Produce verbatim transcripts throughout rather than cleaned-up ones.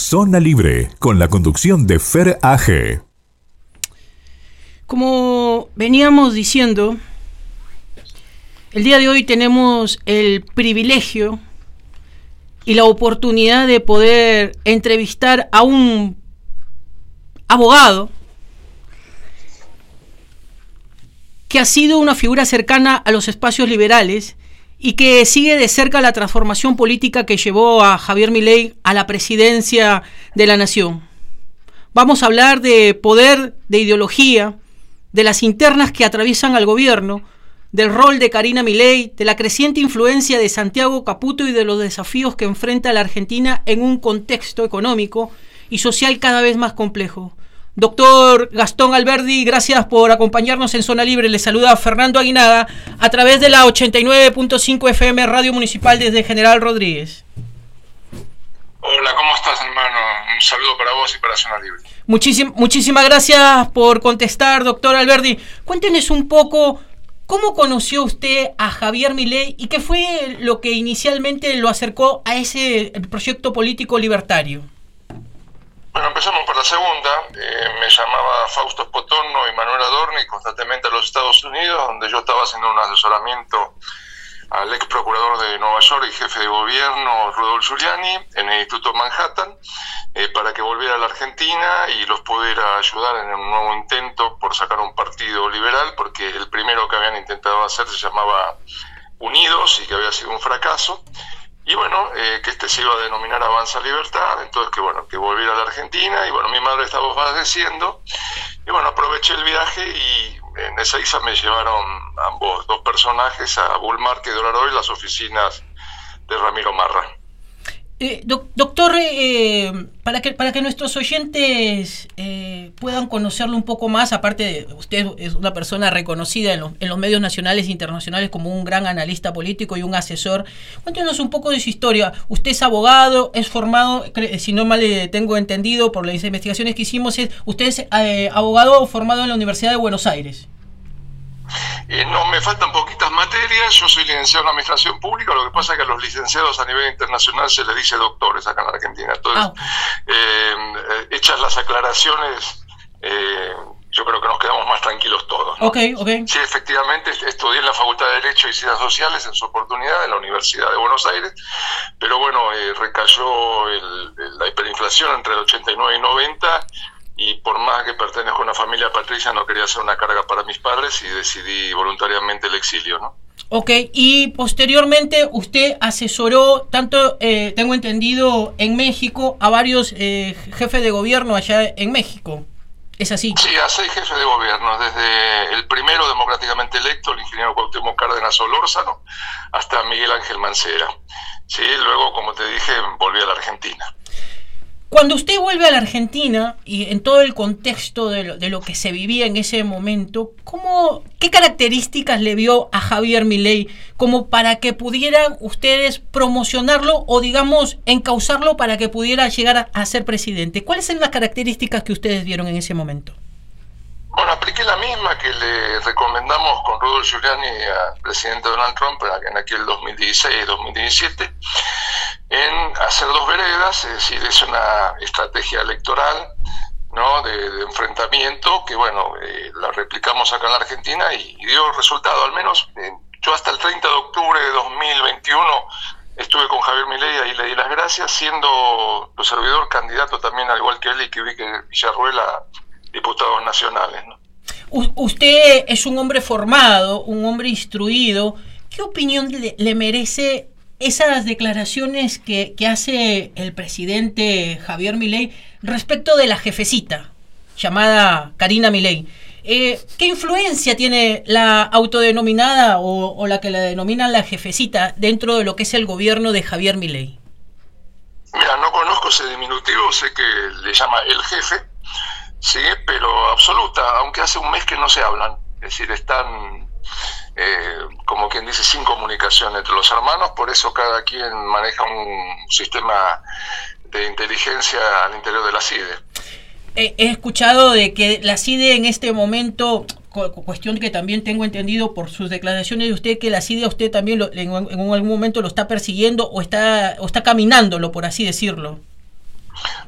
Zona Libre, con la conducción de Fer A G. Como veníamos diciendo, el día de hoy tenemos el privilegio y la oportunidad de poder entrevistar a un abogado que ha sido una figura cercana a los espacios liberales y que sigue de cerca la transformación política que llevó a Javier Milei a la presidencia de la nación. Vamos a hablar de poder, de ideología, de las internas que atraviesan al gobierno, del rol de Karina Milei, de la creciente influencia de Santiago Caputo y de los desafíos que enfrenta la Argentina en un contexto económico y social cada vez más complejo. Doctor Gastón Alberdi, gracias por acompañarnos en Zona Libre. Le saluda Fernando Aguinaga a través de la ochenta y nueve punto cinco F M Radio Municipal desde General Rodríguez. Hola, ¿cómo estás, hermano? Un saludo para vos y para Zona Libre. Muchísim, muchísimas gracias por contestar, doctor Alberdi. Cuéntenos un poco cómo conoció usted a Javier Milei y qué fue lo que inicialmente lo acercó a ese proyecto político libertario. Bueno, empezamos por la segunda. Eh, me llamaba Fausto Spotorno y Manuel Adorni constantemente a los Estados Unidos, donde yo estaba haciendo un asesoramiento al ex procurador de Nueva York y jefe de gobierno, Rudolph Giuliani, en el Instituto Manhattan, eh, para que volviera a la Argentina y los pudiera ayudar en un nuevo intento por sacar un partido liberal, porque el primero que habían intentado hacer se llamaba Unidos y que había sido un fracaso. Y bueno, eh, que este se iba a denominar Avanza Libertad, entonces que bueno, que volviera a la Argentina, y bueno, mi madre estaba falleciendo, y bueno, aproveché el viaje y en Ezeiza me llevaron ambos dos personajes a Bullmarket de Oraroy, las oficinas de Ramiro Marra. Eh, doc, doctor, eh, para que para que nuestros oyentes eh, puedan conocerlo un poco más, aparte de usted es una persona reconocida en los, en los medios nacionales e internacionales como un gran analista político y un asesor, cuéntenos un poco de su historia. Usted es abogado, es formado, si no mal eh, tengo entendido por las investigaciones que hicimos, es, usted es eh, abogado formado en la Universidad de Buenos Aires. Eh, no, me faltan poquitas materias. Yo soy licenciado en Administración Pública. Lo que pasa es que a los licenciados a nivel internacional se les dice doctores acá en la Argentina. Entonces, ah. eh, eh, hechas las aclaraciones, eh, yo creo que nos quedamos más tranquilos todos, ¿no? Okay, okay. Sí, efectivamente, estudié en la Facultad de Derecho y Ciencias Sociales en su oportunidad en la Universidad de Buenos Aires, pero bueno, eh, recayó el, el, la hiperinflación entre el ochenta y nueve y noventa, y por más que pertenezco a una familia patricia, no quería ser una carga para mis padres y decidí voluntariamente el exilio, ¿no? Ok, y posteriormente usted asesoró, tanto eh, tengo entendido, en México, a varios eh, jefes de gobierno allá en México. ¿Es así? Sí, a seis jefes de gobierno, desde el primero democráticamente electo, el ingeniero Cuauhtémoc Cárdenas Solórzano, hasta Miguel Ángel Mancera. Sí, luego, como te dije, volví a la Argentina. Cuando usted vuelve a la Argentina y en todo el contexto de lo, de lo que se vivía en ese momento, ¿cómo, qué características le vio a Javier Milei como para que pudieran ustedes promocionarlo o, digamos, encauzarlo para que pudiera llegar a, a ser presidente? ¿Cuáles son las características que ustedes vieron en ese momento? Bueno, apliqué la misma que le recomendamos con Rudolph Giuliani al presidente Donald Trump en aquel dos mil dieciséis dos mil diecisiete, en hacer dos veredas, es decir, es una estrategia electoral, ¿no?, de, de enfrentamiento que, bueno, eh, la replicamos acá en la Argentina y, y dio resultado. Al menos eh, yo hasta el treinta de octubre de dos mil veintiuno estuve con Javier Milei, ahí le di las gracias, siendo su servidor candidato también, al igual que él y que Ubique Villarruel, a diputados nacionales, ¿no? U- usted es un hombre formado, un hombre instruido. ¿Qué opinión le, le merece esas declaraciones que, que hace el presidente Javier Milei respecto de la jefecita llamada Karina Milei? Eh, ¿Qué influencia tiene la autodenominada o, o la que la denominan la jefecita dentro de lo que es el gobierno de Javier Milei? Mira, no conozco ese diminutivo, sé que le llama el jefe, sí, pero absoluta, aunque hace un mes que no se hablan, es decir, están eh, como quien dice sin comunicación entre los hermanos, por eso cada quien maneja un sistema de inteligencia al interior de la C I D E. He escuchado de que la C I D E en este momento, cuestión que también tengo entendido por sus declaraciones de usted, que la C I D E a usted también lo, en, en algún momento lo está persiguiendo o está, o está caminándolo, por así decirlo.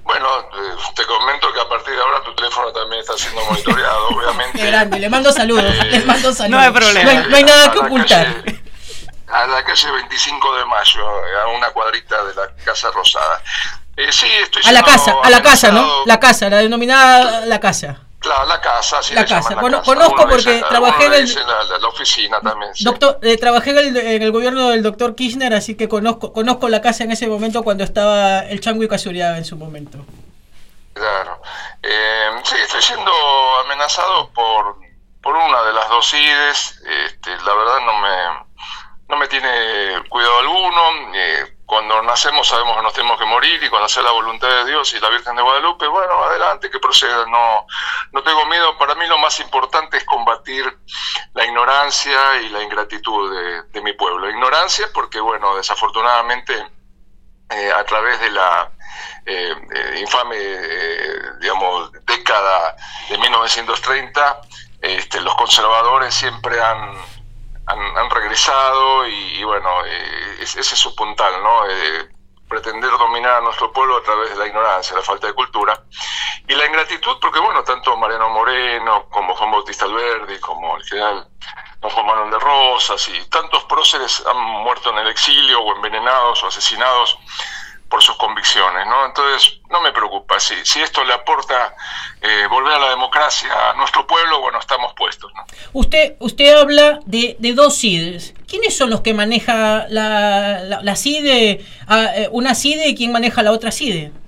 Bueno, eh, te comento que a partir de ahora tu teléfono también está siendo monitoreado, obviamente. Qué grande, le mando saludos, eh, le mando saludos. No hay problema. No hay, no hay nada que ocultar. Calle, a la calle veinticinco de mayo, a una cuadrita de la Casa Rosada. Eh, sí, estoy a la casa, a la casa, ¿no? amenazado. La casa, la denominada la casa. Claro, la casa, sí La le casa. llaman Cono- la casa. conozco Algunos porque dicen- trabajé en algunos el- dicen la, la, la oficina también. Sí. Doctor, eh, trabajé en el, en el gobierno del doctor Kirchner, así que conozco conozco la casa en ese momento cuando estaba el Chango y Casuriaga en su momento. Claro. Eh, sí, estoy siendo amenazado por, por una de las dos I D E S. Este, la verdad no me, no me tiene cuidado alguno. Eh, cuando nacemos sabemos que nos tenemos que morir, y cuando sea la voluntad de Dios y la Virgen de Guadalupe, bueno, adelante, que proceda. No, no tengo miedo. Para mí lo más importante es combatir la ignorancia y la ingratitud de, de mi pueblo. Ignorancia porque, bueno, desafortunadamente eh, a través de la eh, eh, infame, eh, digamos, década de mil novecientos treinta, este, los conservadores siempre han, han, han regresado y, y bueno, eh, ese es su puntal, ¿no? Eh, pretender dominar a nuestro pueblo a través de la ignorancia, la falta de cultura y la ingratitud, porque bueno, tanto Mariano Moreno como Juan Bautista Alberdi, como el general don Juan Manuel de Rosas y tantos próceres han muerto en el exilio o envenenados o asesinados por sus convicciones, ¿no? Entonces, no me preocupa. Si, si esto le aporta eh, volver a la democracia a nuestro pueblo, bueno, estamos puestos, ¿no? Usted usted habla de, de dos I D E S. ¿Quiénes son los que maneja la, la, la C I D E, ah, eh, una C I D E y quién maneja la otra C I D E?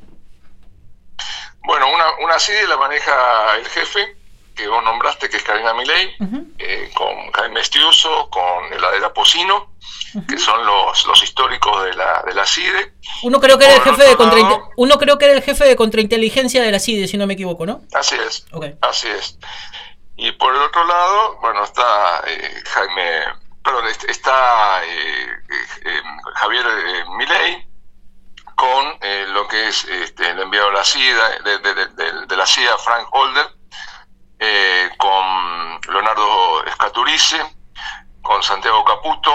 Bueno, una, una C I D E la maneja el jefe, que vos nombraste, que es Karina Milei, Uh-huh. eh, con Jaime Estiuso, con Heladera Pocino, uh-huh. que son los, los históricos de la, de la C I D E. Uno creo que era el Por jefe de otro contra lado- uno creo que era el jefe de contrainteligencia de la C I D E, si no me equivoco, ¿no? Así es, Okay. así es. Y por el otro lado, bueno, está eh, Jaime, perdón, est- está eh, eh, Javier eh, Milei, con eh, lo que es este, el enviado de la C I D A, de, de, de, de, de la C I A, Frank Holder, eh, con Leonardo Scaturice, con Santiago Caputo,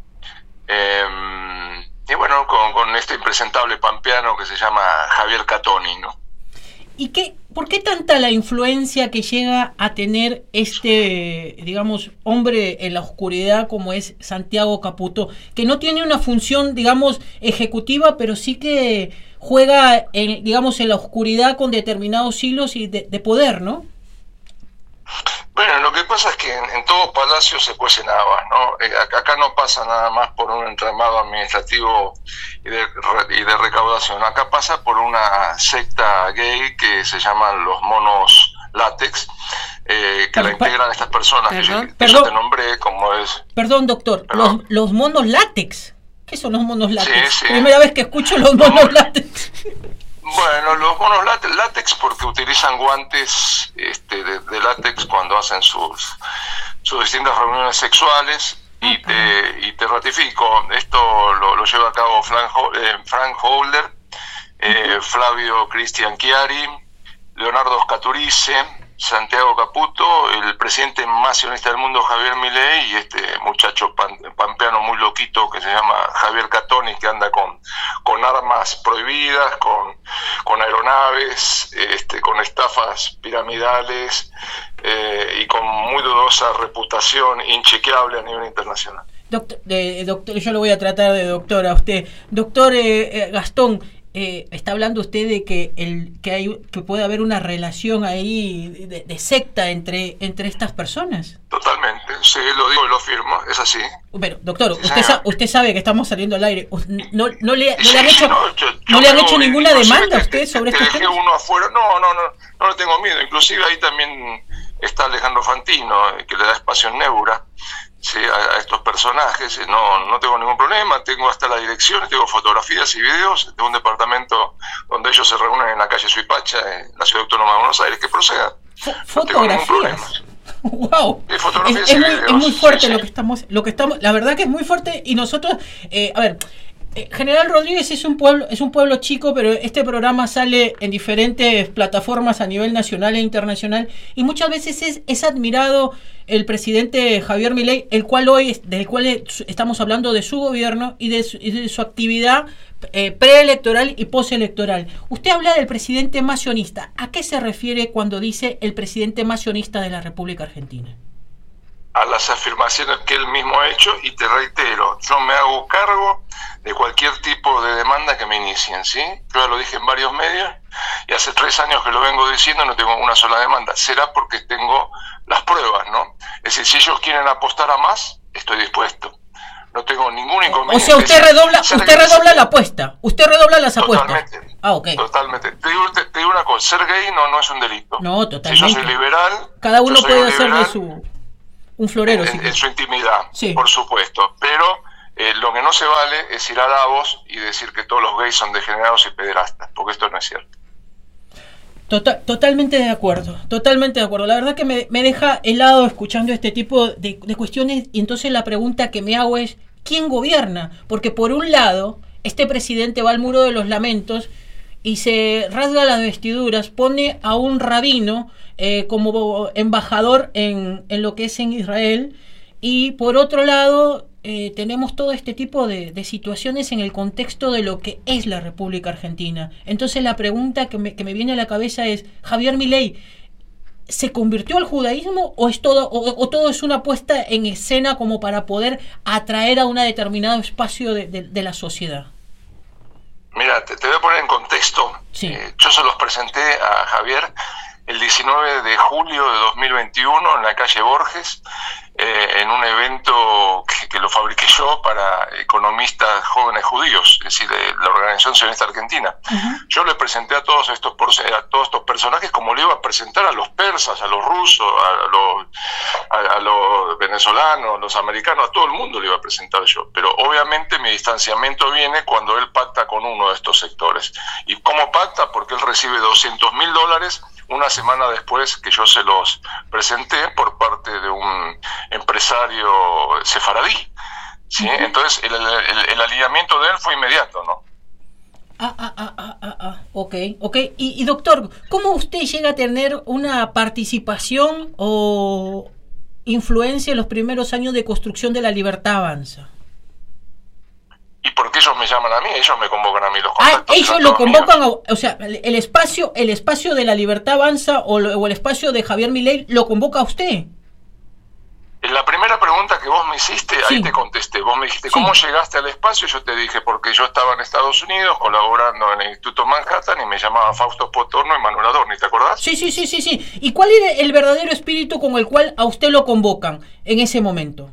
eh, y bueno, con, con este impresentable pampeano que se llama Javier Catoni, ¿no? ¿Y qué, por qué tanta la influencia que llega a tener este, digamos, hombre en la oscuridad como es Santiago Caputo, que no tiene una función, digamos, ejecutiva, pero sí que juega, en, digamos, en la oscuridad con determinados hilos y de, de poder, ¿no? Bueno, lo que pasa es que en, en todo palacio se cuecen habas, ¿no? Eh, acá, acá no pasa nada más por un entramado administrativo y de, y de recaudación. Acá pasa por una secta gay que se llaman los monos látex, eh, que Perdón, la integran estas personas que yo, perdón, que yo perdón. te nombré, como es... Perdón, doctor, Perdón. los, los monos látex. ¿Qué son los monos látex? Sí, sí. Primera vez que escucho los monos látex. Bueno, los monos látex, látex porque utilizan guantes este, de, de látex cuando hacen sus, sus distintas reuniones sexuales. Y te, y te ratifico, esto lo, lo lleva a cabo Frank, eh, Frank Holder, eh, Flavio Cristian Chiari, Leonardo Scaturice, Santiago Caputo, el presidente más sionista del mundo Javier Milei y este muchacho pan, pampeano muy loquito que se llama Javier Catoni, que anda con, con armas prohibidas, con, con aeronaves, este, con estafas piramidales eh, y con muy dudosa reputación, inchequeable a nivel internacional. Doctor, de, doctor, yo lo voy a tratar de doctor a usted. Doctor eh, eh, Gastón, eh, está hablando usted de que el que hay que puede haber una relación ahí de, de secta entre entre estas personas. Totalmente, sí, lo digo y lo firmo, es así. Pero, doctor, Sí, usted, señor. sa usted sabe que estamos saliendo al aire. No, no, le, no Sí, le han sí, hecho, no, yo- yo ¿no le han tengo- hecho ninguna inclusive demanda a te- usted te- sobre te estos dejé temas? uno afuera, no, no, no, no le tengo miedo. Inclusive ahí también está Alejandro Fantino, eh, que le da espacio en Neura, sí, a, a estos personajes. eh, No, no tengo ningún problema, tengo hasta la dirección, tengo fotografías y videos de un departamento donde ellos se reúnen en la calle Suipacha, en la Ciudad Autónoma de Buenos Aires, que proceda. Fo- No tengo ningún fotografías. Wow. Sí, fotografías Es, es y muy, videos. es muy fuerte Sí, sí. lo que estamos, lo que estamos, la verdad que es muy fuerte y nosotros, eh, a ver, General Rodríguez es un pueblo, es un pueblo chico, pero este programa sale en diferentes plataformas a nivel nacional e internacional, y muchas veces es, es admirado el presidente Javier Milei, el cual hoy, del cual estamos hablando de su gobierno y de su, y de su actividad eh, preelectoral y postelectoral. Usted habla del presidente más sionista. ¿A qué se refiere cuando dice el presidente más sionista de la República Argentina? A las afirmaciones que él mismo ha hecho, y te reitero, yo me hago cargo de cualquier tipo de demanda que me inicien, ¿sí? Yo ya lo dije en varios medios, y hace tres años que lo vengo diciendo, no tengo una sola demanda. Será porque tengo las pruebas, ¿no? Es decir, si ellos quieren apostar a más, estoy dispuesto. No tengo ningún inconveniente. O sea, usted redobla, usted redobla la apuesta, usted redobla las apuestas. Totalmente. Ah, ok. Totalmente. Te digo, te, te digo una cosa, ser gay no, no es un delito. No, totalmente. Si yo soy liberal, cada uno puede hacer liberal, de su... un florero. En, sí. en su intimidad, sí. Por supuesto. Pero eh, lo que no se vale es ir a Davos y decir que todos los gays son degenerados y pederastas, porque esto no es cierto. Total, totalmente de acuerdo, totalmente de acuerdo. La verdad que me, me deja helado escuchando este tipo de, de cuestiones, y entonces la pregunta que me hago es, ¿quién gobierna? Porque por un lado, este presidente va al muro de los lamentos y se rasga las vestiduras, pone a un rabino eh, como embajador en, en lo que es en Israel, y por otro lado eh, tenemos todo este tipo de, de situaciones en el contexto de lo que es la República Argentina. Entonces la pregunta que me, que me viene a la cabeza es, Javier Milei, ¿se convirtió al judaísmo o es todo o, o todo es una puesta en escena como para poder atraer a un determinado espacio de, de, de la sociedad? Mira, te, te voy a poner en contexto. Sí. Eh, yo se los presenté a Javier el diecinueve de julio de dos mil veintiuno en la calle Borges, eh, en un evento que, que lo fabriqué yo para economistas jóvenes judíos, es decir, de la Organización Sionista Argentina. Uh-huh. Yo le presenté a todos estos a todos estos personajes como le iba a presentar a los persas, a los rusos, a los, a, a los venezolanos, a los americanos, a todo el mundo le iba a presentar yo. Pero obviamente mi distanciamiento viene cuando él pacta con uno de estos sectores. ¿Y cómo pacta? Porque él recibe doscientos mil dólares una semana después que yo se los presenté por parte de un empresario sefaradí, ¿sí? Uh-huh. Entonces el, el, el alineamiento de él fue inmediato, ¿no? Ah, ah, ah, ah, ah, ah. ok, ok. Y, y doctor, ¿cómo usted llega a tener una participación o influencia en los primeros años de construcción de La Libertad Avanza? ¿Y por qué ellos me llaman a mí? Ellos me convocan a mí, los contactos. Ah, ellos lo convocan, a, o sea, el espacio el espacio de La Libertad Avanza o, lo, o el espacio de Javier Milei lo convoca a usted. En la primera pregunta que vos me hiciste, sí. Ahí te contesté. Vos me dijiste, ¿cómo sí. llegaste al espacio? Yo te dije, porque yo estaba en Estados Unidos colaborando en el Instituto Manhattan y me llamaban Fausto Potorno y Manuel Adorni, ¿te acordás? Sí, sí, sí, sí, sí. ¿Y cuál era el verdadero espíritu con el cual a usted lo convocan en ese momento?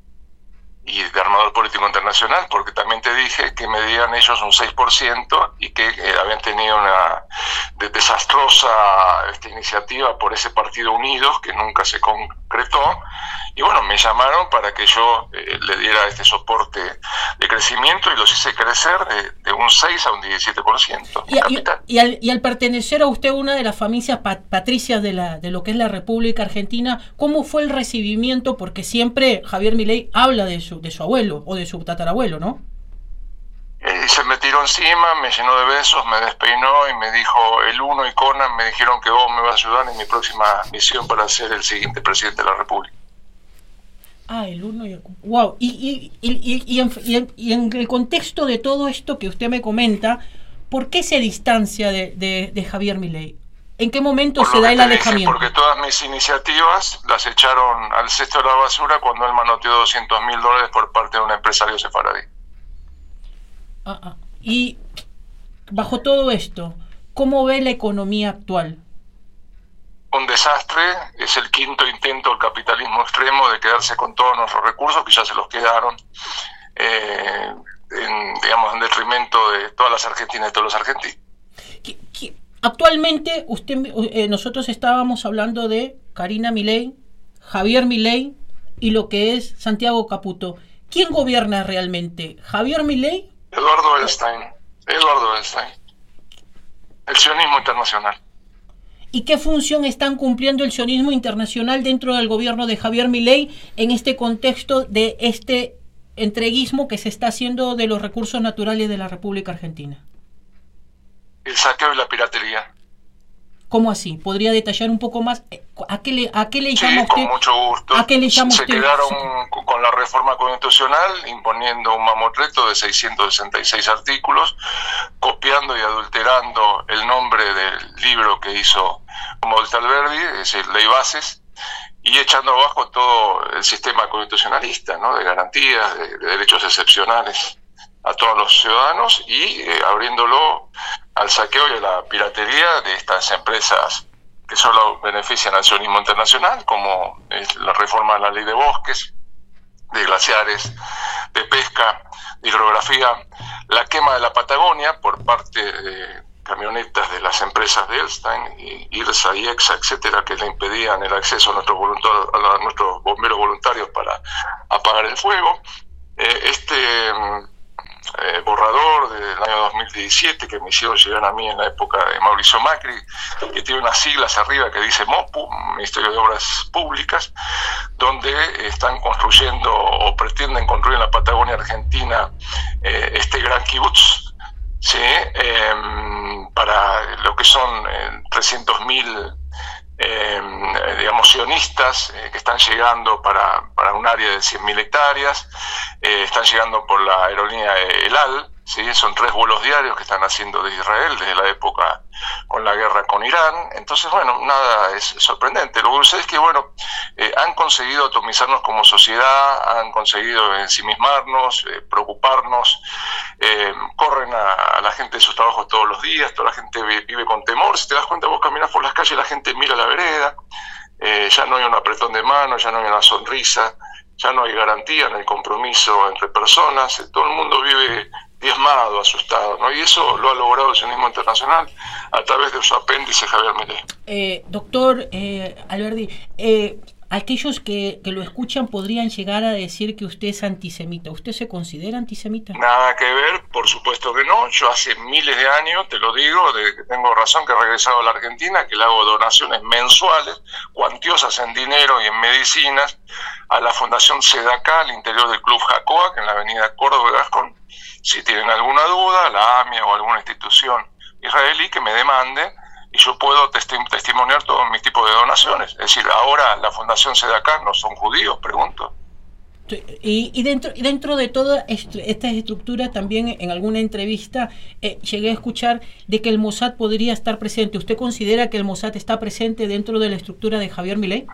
Y de armador político internacional, porque también te dije que medían ellos un seis por ciento y que eh, habían tenido una de, desastrosa esta iniciativa por ese Partido Unidos que nunca se concretó, y bueno, me llamaron para que yo eh, le diera este soporte de crecimiento y los hice crecer de, de un seis a un diecisiete por ciento. Y, y, y, al, y al pertenecer a usted una de las familias pat patricias de, la, de lo que es la República Argentina, ¿cómo fue el recibimiento? Porque siempre Javier Milei habla de su de su abuelo o de su tatarabuelo, ¿no? Eh, se me tiró encima, me llenó de besos, me despeinó y me dijo, el Uno y Conan me dijeron que vos me vas a ayudar en mi próxima misión para ser el siguiente presidente de la República. Ah, el Uno y... Wow. Y, y, y, y, en, y, en, y en el contexto de todo esto que usted me comenta, ¿por qué se distancia de, de, de Javier Milei? ¿En qué momento Por se da el alejamiento? Dije, porque todas mis iniciativas las echaron al cesto de la basura cuando él manoteó doscientos mil dólares por parte de un empresario sefaradí. Ah, ah. Y bajo todo esto, ¿cómo ve la economía actual? Un desastre, es el quinto intento del capitalismo extremo de quedarse con todos nuestros recursos, que ya se los quedaron, eh, en, digamos, en detrimento de todas las argentinas y todos los argentinos. ¿Qué, qué? Actualmente, usted, eh, nosotros estábamos hablando de Karina Milei, Javier Milei y lo que es Santiago Caputo. ¿Quién gobierna realmente? ¿Javier Milei? Eduardo Edelstein. Eduardo Edelstein. El sionismo internacional. ¿Y qué función están cumpliendo el sionismo internacional dentro del gobierno de Javier Milei en este contexto de este entreguismo que se está haciendo de los recursos naturales de la República Argentina? El saqueo y la piratería. ¿Cómo así? ¿Podría detallar un poco más? ¿A qué le, a qué le llama sí, usted? Con mucho gusto. ¿A qué le llama Se usted? quedaron con la reforma constitucional imponiendo un mamotreto de seiscientos sesenta y seis artículos, copiando y adulterando el nombre del libro que hizo Mauricio Alberdi, es decir, Ley Bases, y echando abajo todo el sistema constitucionalista, ¿no? De garantías, de, de derechos excepcionales a todos los ciudadanos y eh, abriéndolo al saqueo y a la piratería de estas empresas que solo benefician al sionismo internacional, como es la reforma de la ley de bosques, de glaciares, de pesca, de hidrografía, la quema de la Patagonia por parte de camionetas de las empresas de Elstein, y IRSA y EXA, etcétera, que le impedían el acceso a nuestros, voluntarios, a nuestros bomberos voluntarios para apagar el fuego. Eh, este eh, borrador del año dos mil diecisiete que me hicieron llegar a mí en la época de Mauricio Macri, que tiene unas siglas arriba que dice MOPU, Ministerio de Obras Públicas, donde están construyendo o pretenden construir en la Patagonia Argentina eh, este gran kibutz, ¿sí? Eh, para lo que son eh, trescientos mil eh, digamos sionistas eh, que están llegando para, para un área de cien mil hectáreas, eh, están llegando por la aerolínea El Al, ¿sí? Son tres vuelos diarios que están haciendo de Israel desde la época con la guerra con Irán. Entonces, bueno, nada es sorprendente. Lo que sucede es que, bueno, eh, han conseguido atomizarnos como sociedad, han conseguido ensimismarnos, eh, preocuparnos, eh, corren a, a la gente de sus trabajos todos los días, toda la gente vive, vive con temor. Si te das cuenta, vos caminas por las calles, la gente mira la vereda, eh, ya no hay un apretón de mano, ya no hay una sonrisa, ya no hay garantía, no hay compromiso entre personas, eh, todo el mundo vive diezmado, asustado, ¿no? Y eso lo ha logrado el sionismo internacional a través de su apéndice Javier Milei. Eh, doctor eh, Alberdi, eh, aquellos que, que lo escuchan podrían llegar a decir que usted es antisemita. ¿Usted se considera antisemita? Nada que ver, por supuesto que no. Yo hace miles de años, te lo digo, de que tengo razón, que he regresado a la Argentina, que le hago donaciones mensuales, cuantiosas en dinero y en medicinas, a la Fundación Sedacá, al interior del Club Jacoa, que en la avenida Córdoba de Gascón. Si tienen alguna duda, la AMIA o alguna institución israelí que me demande y yo puedo testi- testimoniar todos mis tipos de donaciones. Es decir, ahora la Fundación Sedacá no son judíos, pregunto. Y, y dentro y dentro de toda est- esta estructura, también en alguna entrevista eh, llegué a escuchar de que el Mossad podría estar presente. ¿Usted considera que el Mossad está presente dentro de la estructura de Javier Milei?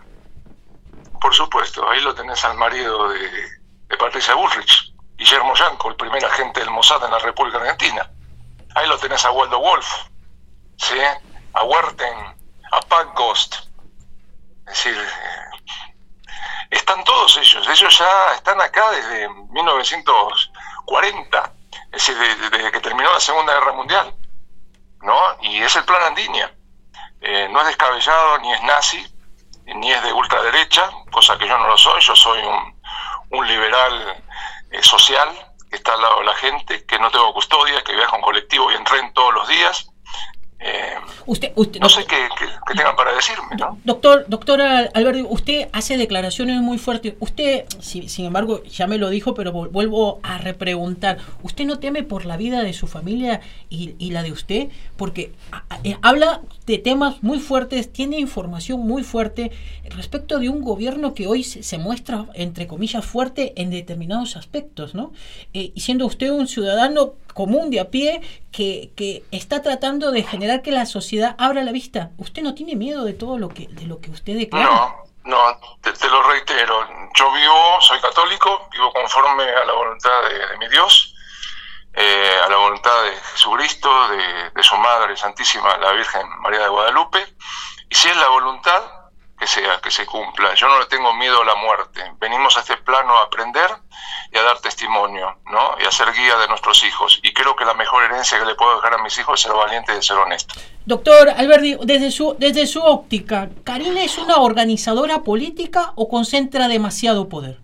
Por supuesto, ahí lo tenés al marido de, de Patricia Bullrich, Guillermo Yanco, el primer agente del Mossad en la República Argentina. Ahí lo tenés a Waldo Wolf, ¿sí? A Werten, a Pat Ghost. Es decir, eh, están todos ellos. Ellos ya están acá desde mil novecientos cuarenta, es decir, desde, desde que terminó la Segunda Guerra Mundial, ¿no? Y es el plan Andinia. Eh, no es descabellado, ni es nazi, ni es de ultraderecha, cosa que yo no lo soy. Yo soy un, un liberal Eh, social, que está al lado de la gente, que no tengo custodia, que viajo en colectivo y en tren todos los días. Eh, usted, usted, no doctor, sé qué, qué, qué tengan para decirme, ¿no? Doctor, doctora Alberdi, usted hace declaraciones muy fuertes. Usted, si, sin embargo, ya me lo dijo, pero vuelvo a repreguntar. ¿Usted no teme por la vida de su familia y, y la de usted? Porque a, a, habla de temas muy fuertes, tiene información muy fuerte respecto de un gobierno que hoy se, se muestra, entre comillas, fuerte en determinados aspectos, ¿no? Eh, y siendo usted un ciudadano común de a pie que, que está tratando de generar que la sociedad abra la vista. ¿Usted no tiene miedo de todo lo que de lo que usted declara? No, no, te, te lo reitero. Yo vivo, soy católico, vivo conforme a la voluntad de, de mi Dios, eh, a la voluntad de Jesucristo, de, de su Madre Santísima, la Virgen María de Guadalupe, y si es la voluntad, que sea, que se cumpla. Yo no le tengo miedo a la muerte. Venimos a este plano a aprender y a dar testimonio, ¿no? Y a ser guía de nuestros hijos. Y creo que la mejor herencia que le puedo dejar a mis hijos es ser valiente y ser honesto. Doctor Alberdi, desde su, desde su óptica, ¿Karina es una organizadora política o concentra demasiado poder?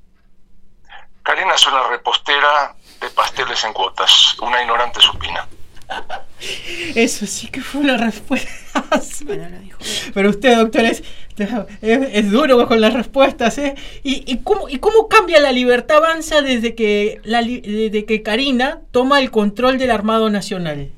Karina es una repostera de pasteles en cuotas, una ignorante supina. Eso sí que fue una respuesta. Bueno, lo dijo. Pero usted, doctor, es Es, es duro con las respuestas, ¿eh? ¿Y, y, cómo, ¿Y cómo cambia la Libertad Avanza desde que, la, desde que Karina toma el control del Armado Nacional?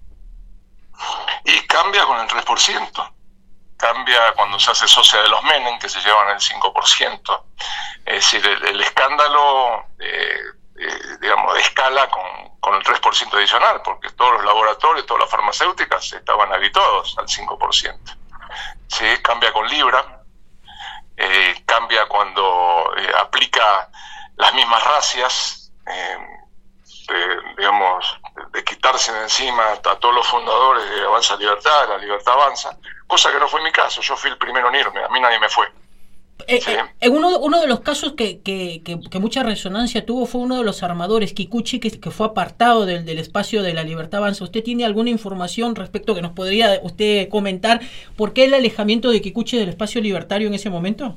Y cambia con el tres por ciento. Cambia cuando se hace socia de los Menem, que se llevan el cinco por ciento. Es decir, el, el escándalo, eh, eh, digamos, escala con, con el tres por ciento adicional, porque todos los laboratorios, todas las farmacéuticas estaban habituados al cinco por ciento. ¿Sí? Cambia con Libra, eh, cambia cuando eh, aplica las mismas racias, eh, de, digamos, de, de quitarse de encima a todos los fundadores de Avanza Libertad, de la Libertad Avanza, cosa que no fue mi caso. Yo fui el primero en irme, a mí nadie me fue. Eh, ¿Sí? eh, en uno, uno de los casos que, que, que, que mucha resonancia tuvo fue uno de los armadores, Kikuchi, que, que fue apartado del, del espacio de la Libertad Avanza. ¿Usted tiene alguna información respecto que nos podría usted comentar por qué el alejamiento de Kikuchi del espacio libertario en ese momento?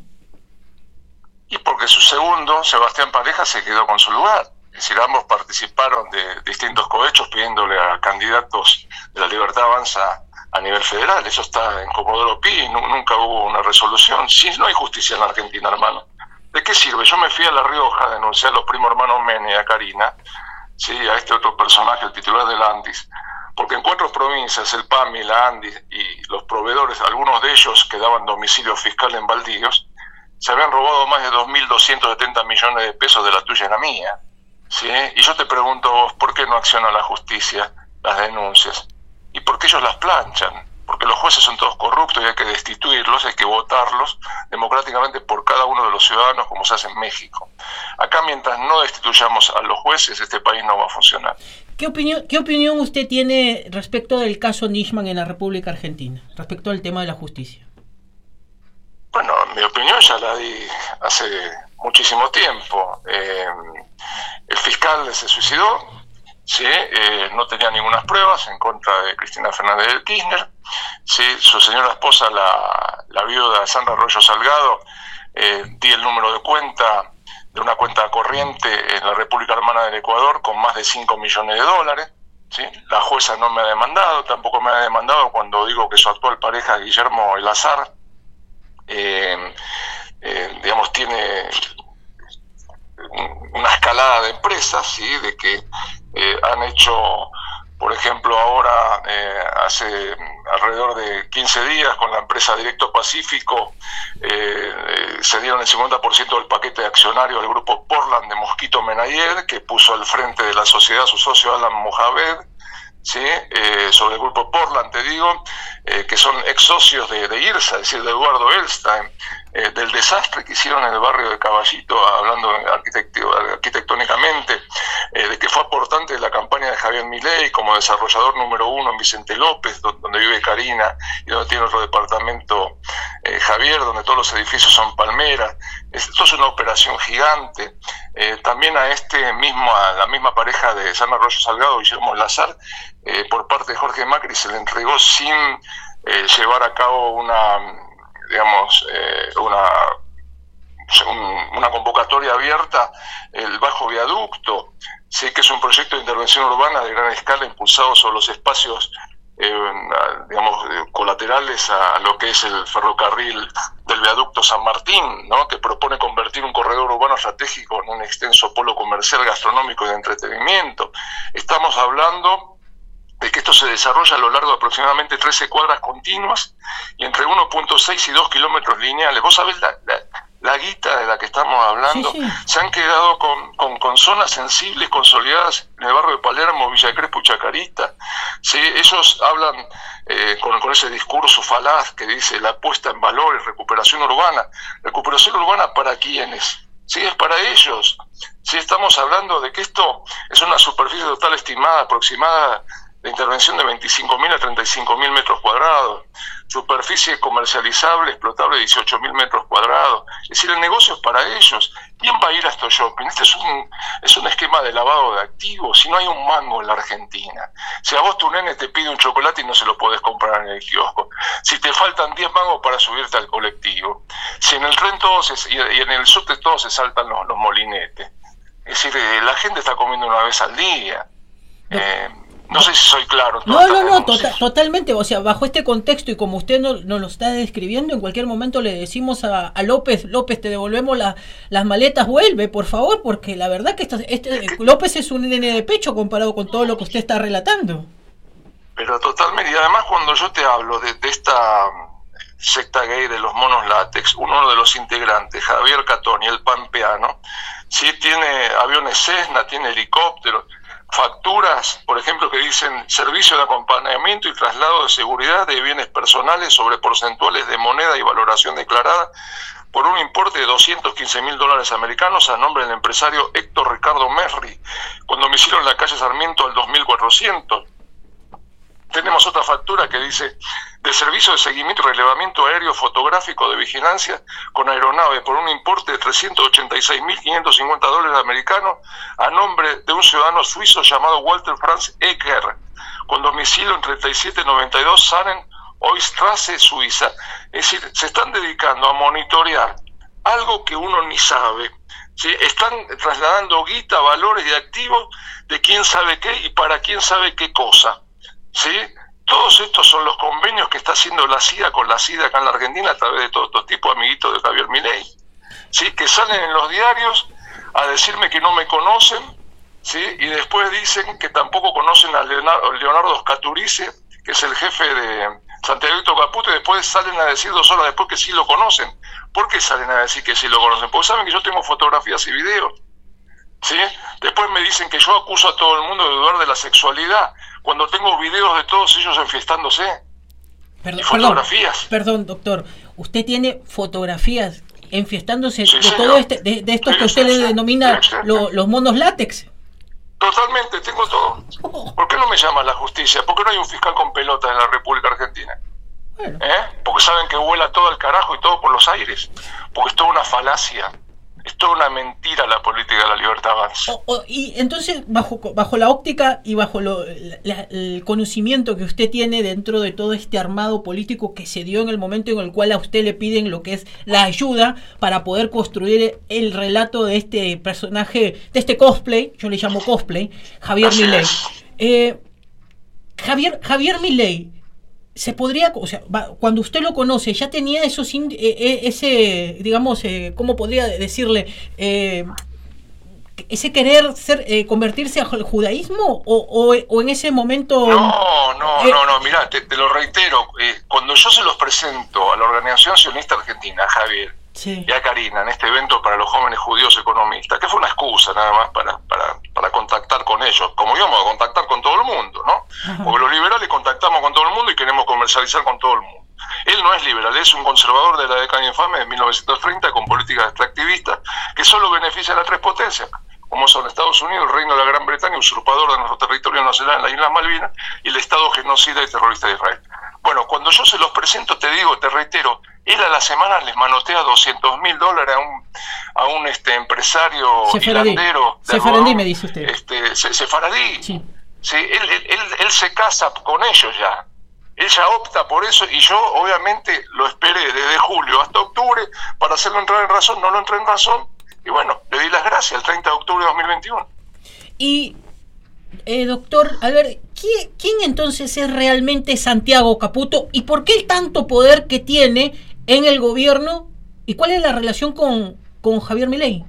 Y porque su segundo, Sebastián Pareja, se quedó con su lugar. Es decir, ambos participaron de distintos cohechos pidiéndole a candidatos de la Libertad Avanza a nivel federal. Eso está en Comodoro Pi y nunca hubo una resolución. Si no hay justicia en la Argentina, hermano, ¿de qué sirve? Yo me fui a La Rioja a denunciar a los primos hermanos Mene y a Karina, sí, a este otro personaje, el titular del Andis, porque en cuatro provincias, el P A M I, la Andis y los proveedores, algunos de ellos que daban domicilio fiscal en baldíos, se habían robado más de dos mil doscientos setenta millones de pesos de la tuya y la mía. ¿Sí? Y yo te pregunto vos, ¿por qué no acciona la justicia las denuncias? ¿Y por qué ellos las planchan? Porque los jueces son todos corruptos y hay que destituirlos, hay que votarlos democráticamente por cada uno de los ciudadanos, como se hace en México. Acá, mientras no destituyamos a los jueces, este país no va a funcionar. ¿Qué opinión, qué opinión usted tiene respecto del caso Nisman en la República Argentina, respecto al tema de la justicia? Bueno, mi opinión ya la di hace muchísimo tiempo. Eh, el fiscal se suicidó, ¿sí? eh, no tenía ninguna pruebas en contra de Cristina Fernández de Kirchner, ¿sí? Su señora esposa, la, la viuda de Sandra Arroyo Salgado, eh, di el número de cuenta de una cuenta corriente en la República Hermana del Ecuador con más de cinco millones de dólares. ¿Sí? La jueza no me ha demandado, tampoco me ha demandado cuando digo que su actual pareja, Guillermo Elazar, eh, eh, digamos, tiene una escalada de empresas, ¿sí? De que eh, han hecho, por ejemplo, ahora eh, hace alrededor de quince días con la empresa Directo Pacífico eh, eh, se dieron el cincuenta por ciento del paquete de accionario del grupo Portland de Mosquito Menayer, que puso al frente de la sociedad su socio Alan Mohamed, ¿sí? eh, sobre el grupo Portland, te digo, eh, que son ex socios de, de IRSA, es decir, de Eduardo Elstein, eh, del desastre que hicieron en el barrio de Caballito, hablando arquitectónicamente, eh, de que fue aportante de la campaña de Javier Milei como desarrollador número uno en Vicente López, donde, donde vive Karina y donde tiene otro departamento eh, Javier, donde todos los edificios son palmeras. Esto es una operación gigante. Eh, también a este mismo, a la misma pareja de Sandra Arroyo Salgado, Guillermo Lazar, eh, por parte de Jorge Macri se le entregó sin eh, llevar a cabo una, digamos, eh, una, un, una convocatoria abierta, el Bajo Viaducto, sí, que es un proyecto de intervención urbana de gran escala impulsado sobre los espacios Eh, digamos, colaterales a lo que es el ferrocarril del viaducto San Martín, ¿no? Que propone convertir un corredor urbano estratégico en un extenso polo comercial, gastronómico y de entretenimiento. Estamos hablando de que esto se desarrolla a lo largo de aproximadamente trece cuadras continuas y entre uno punto seis y dos kilómetros lineales. ¿Vos sabés la, la, la guita de la que estamos hablando? Sí, sí. Se han quedado con, con, con zonas sensibles consolidadas en el barrio de Palermo, Villa Crespo y Chacarita. Sí, ellos hablan eh, con, con ese discurso falaz que dice la puesta en valor y recuperación urbana. ¿Recuperación urbana para quiénes? Sí, es para ellos. Sí, estamos hablando de que esto es una superficie total estimada, aproximada, de intervención de veinticinco mil a treinta y cinco mil metros cuadrados, superficie comercializable, explotable de dieciocho mil metros cuadrados. Es decir, el negocio es para ellos. ¿Quién va a ir a estos shopping? Este es un, es un esquema de lavado de activos. Si no hay un mango en la Argentina, si a vos tu nene te pide un chocolate y no se lo podés comprar en el kiosco, si te faltan diez mangos para subirte al colectivo, si en el tren todos se, y en el subte todos se saltan los, los molinetes. Es decir, la gente está comiendo una vez al día. Eh, No sé si soy claro. No, no, no, to totalmente. O sea, bajo este contexto y como usted nos no lo está describiendo, en cualquier momento le decimos a, a López, López, te devolvemos la, las maletas, vuelve, por favor, porque la verdad que esta, este López es un nene de pecho comparado con todo lo que usted está relatando. Pero totalmente, y además cuando yo te hablo de, de esta secta gay de los monos látex, uno de los integrantes, Javier Catoni, el pampeano, sí tiene aviones Cessna, tiene helicópteros, facturas, por ejemplo, que dicen servicio de acompañamiento y traslado de seguridad de bienes personales sobre porcentuales de moneda y valoración declarada por un importe de doscientos quince mil dólares americanos a nombre del empresario Héctor Ricardo Merri, con domicilio en la calle Sarmiento al dos mil cuatrocientos. Tenemos otra factura que dice de servicio de seguimiento y relevamiento aéreo fotográfico de vigilancia con aeronave por un importe de trescientos ochenta y seis mil quinientos cincuenta dólares americanos a nombre de un ciudadano suizo llamado Walter Franz Ecker, con domicilio en treinta y siete noventa y dos Sanen Oistrasse, Suiza. Es decir, se están dedicando a monitorear algo que uno ni sabe. ¿Sí? Están trasladando guita, valores y activos de quién sabe qué y para quién sabe qué cosa. ¿Sí? Todos estos son los convenios que está haciendo la C I A con la C I D acá en la Argentina a través de todos estos tipos amiguitos de Javier Milei, ¿sí? Que salen en los diarios a decirme que no me conocen, ¿sí? Y después dicen que tampoco conocen a Leonardo, Leonardo Scaturice, que es el jefe de Santiago Caputo, y después salen a decir dos horas después que sí lo conocen. ¿Por qué salen a decir que sí lo conocen? Porque saben que yo tengo fotografías y videos, ¿sí? Después me dicen que yo acuso a todo el mundo de dudar de la sexualidad, cuando tengo videos de todos ellos enfiestándose. Perdón, y fotografías. Perdón, perdón, doctor. ¿Usted tiene fotografías enfiestándose sí, de señor. todo este, de, de estos sí, que usted sí, le denomina sí, lo, los monos látex? Totalmente, tengo todo. ¿Por qué no me llama la justicia? ¿Por qué no hay un fiscal con pelota en la República Argentina? Bueno. ¿Eh? Porque saben que vuela todo el carajo y todo por los aires. Porque es toda una falacia. Es toda una mentira la política de la libertad avanza. O, o, y entonces, bajo, bajo la óptica y bajo lo, la, el conocimiento que usted tiene dentro de todo este armado político que se dio en el momento en el cual a usted le piden lo que es la ayuda para poder construir el relato de este personaje, de este cosplay, yo le llamo cosplay, Javier Milei. Eh, Javier, Javier Milei, se podría, o sea, cuando usted lo conoce, ya tenía esos, eh, ese, digamos, eh, ¿cómo podría decirle? Eh, ese querer ser, eh, convertirse al judaísmo o, o, o en ese momento. No, no, eh, no, no, mirá, te, te lo reitero, eh, cuando yo se los presento a la Organización Sionista Argentina, a Javier, sí, y a Karina, en este evento para los jóvenes judíos economistas, que fue una excusa nada más para, para, para contactar con ellos, como íbamos a contactar con todo el mundo, ¿no? Ajá. Porque los liberales contactamos con todo el mundo y queremos comercializar con todo el mundo. Él no es liberal, es un conservador de la década infame de mil novecientos treinta con políticas extractivistas que solo benefician a tres potencias, como son Estados Unidos, el Reino de la Gran Bretaña, usurpador de nuestro territorio nacional en las Islas Malvinas, y el Estado genocida y terrorista de Israel. Bueno, cuando yo se los presento, te digo, te reitero, él a la semana les manotea doscientos mil dólares a un, a un este, empresario Sefaradí. hilandero. Sefaradí, me dice usted. Este, Sefaradí. Sí. Sí, él, él, él, él se casa con ellos ya. Ella opta por eso y yo obviamente lo esperé desde julio hasta octubre para hacerlo entrar en razón, no lo entré en razón y bueno, le di las gracias el treinta de octubre de dos mil veintiuno. Y, eh, doctor, a ver, ¿quién, ¿quién entonces es realmente Santiago Caputo y por qué el tanto poder que tiene en el gobierno y cuál es la relación con, con Javier Milei?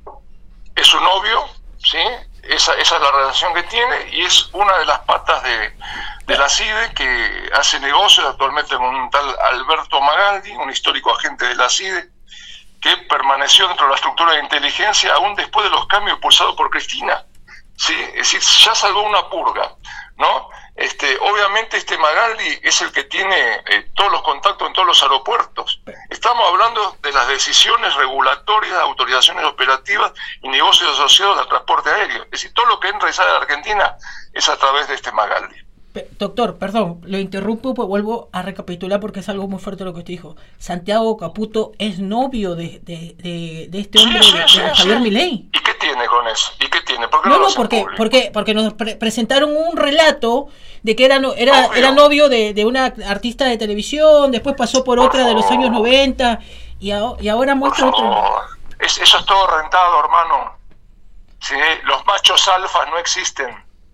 Es su novio, ¿sí? Esa, esa es la relación que tiene y es una de las patas de, de la C I D E que hace negocios actualmente con un tal Alberto Magaldi, un histórico agente de la C I D E, que permaneció dentro de la estructura de inteligencia aún después de los cambios impulsados por Cristina. ¿Sí? Es decir, ya salvó una purga, ¿no? Este, obviamente este Magaldi es el que tiene eh, todos los contactos en todos los aeropuertos. Estamos hablando de las decisiones regulatorias, autorizaciones operativas y negocios asociados al transporte aéreo. Es decir, todo lo que entra y sale de Argentina es a través de este Magaldi. Doctor, perdón, lo interrumpo, pues vuelvo a recapitular porque es algo muy fuerte lo que usted dijo. Santiago Caputo es novio de, de, de, de este hombre, sí, sí, de, sí, de Javier sí. Milei. ¿Y qué tiene con eso? ¿Y qué tiene? ¿Por qué no, no, no, lo porque, público? porque porque nos pre presentaron un relato de que era no, era, era novio de, de una artista de televisión, después pasó por, por otra favor. de los años noventa y, a, y ahora muestra otro. Es, eso es todo rentado, hermano. ¿Sí? Los machos alfas no existen.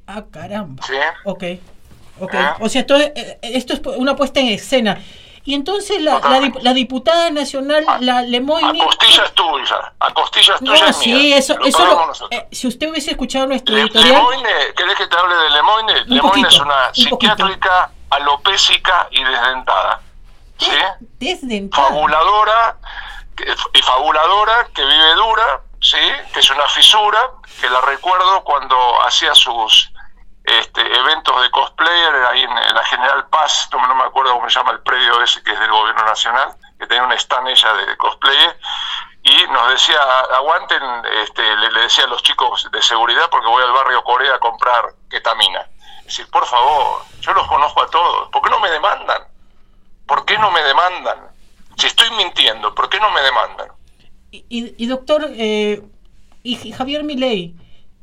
Ah, caramba. ¿Sí? Ok, ok. ¿Eh? O sea, esto es, esto es una puesta en escena. Y entonces la, la, dip- la diputada nacional, a, la Lemoyne... A costillas tuyas, a costillas tuyas No, mías. sí, eso... Lo eso pagamos lo, nosotros. eh, si usted hubiese escuchado nuestro Le, editorial... Lemoyne, ¿querés que te hable de Lemoyne? Un Lemoyne poquito, es una un psiquiátrica alopésica y desdentada. ¿Sí? Desdentada. Fabuladora, que, y fabuladora, que vive dura, ¿sí? Que es una fisura, que la recuerdo cuando hacía sus este, eventos de cosplayer ahí en, en la General Paz, no, no me acuerdo cómo se llama el predio ese que es del gobierno nacional, que tenía un stand ella de, de cosplayer, y nos decía, aguanten, este, le, le decía a los chicos de seguridad porque voy al barrio Corea a comprar ketamina. Es decir, por favor, yo los conozco a todos, ¿por qué no me demandan? ¿Por qué no me demandan? Si estoy mintiendo, ¿por qué no me demandan? Y, y, y doctor, eh, y Javier Milei,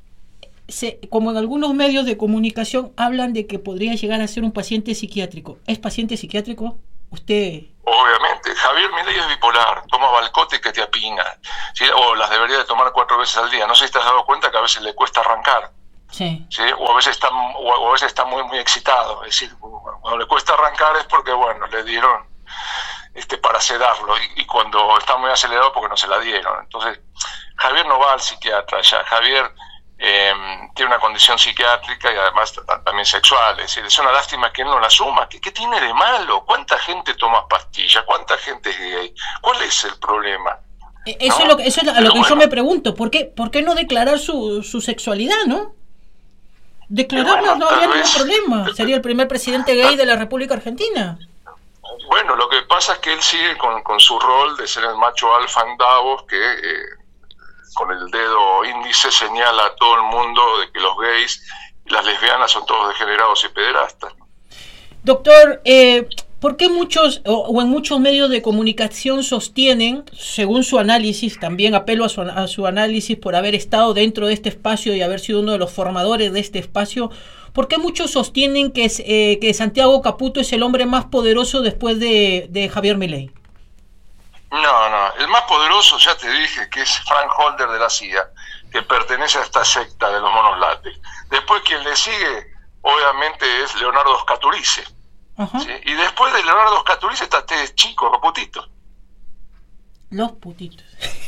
se, como en algunos medios de comunicación hablan de que podría llegar a ser un paciente psiquiátrico. ¿Es paciente psiquiátrico? Usted... Obviamente, Javier Milei es bipolar, toma Balcote que te apina, ¿sí? O las debería de tomar cuatro veces al día. No sé si te has dado cuenta que a veces le cuesta arrancar. Sí. ¿Sí? O a veces está, o a veces está muy, muy excitado. Es decir, cuando le cuesta arrancar es porque, bueno, le dieron este para sedarlo, y, y cuando está muy acelerado porque no se la dieron. Entonces, Javier no va al psiquiatra ya. Javier eh, tiene una condición psiquiátrica y además también sexual. Es decir, es una lástima que él no la asuma. ¿Qué, qué tiene de malo? ¿Cuánta gente toma pastillas? ¿Cuánta gente es gay? ¿Cuál es el problema? Eso, ¿no? es lo que, eso es a lo Pero que bueno, yo me pregunto. ¿Por qué, por qué no declarar su, su sexualidad, no? Declararlo, bueno, no habría ningún vez, problema. Sería el primer presidente gay de la República Argentina. Bueno, lo que pasa es que él sigue con, con su rol de ser el macho alfa en Davos, que eh, con el dedo índice señala a todo el mundo de que los gays y las lesbianas son todos degenerados y pederastas. Doctor, eh, ¿por qué muchos o, o en muchos medios de comunicación sostienen, según su análisis, también apelo a su, a su análisis por haber estado dentro de este espacio y haber sido uno de los formadores de este espacio, ¿por qué muchos sostienen que, es, eh, que Santiago Caputo es el hombre más poderoso después de, de Javier Milei? No, no, el más poderoso, ya te dije, que es Frank Holder de la C I A, que pertenece a esta secta de los monos látex. Después quien le sigue, obviamente, es Leonardo Scaturice. ¿Sí? Y después de Leonardo Scaturice está este chico, los putitos. Los putitos.